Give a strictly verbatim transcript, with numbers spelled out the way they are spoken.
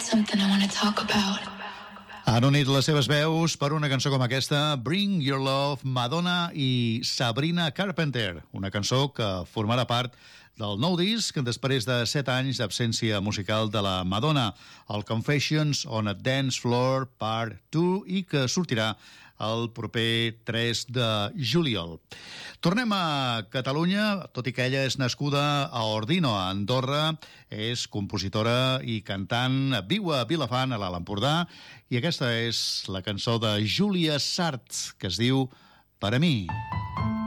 something I want to talk about. Han unit les seves veus per una cançó com aquesta, Bring Your Love, Madonna i Sabrina Carpenter, una cançó que formarà part del nou disc després de set anys d'absència musical de la Madonna, el Confessions on a Dance Floor Part dos, i que sortirà el proper tres de juliol. Tornem a Catalunya, tot i que ella és nascuda a Ordino, a Andorra, és compositora i cantant, viu a Vilafant, a l'Alt Empordà, i aquesta és la cançó de Júlia Sart, que es diu Per a mi.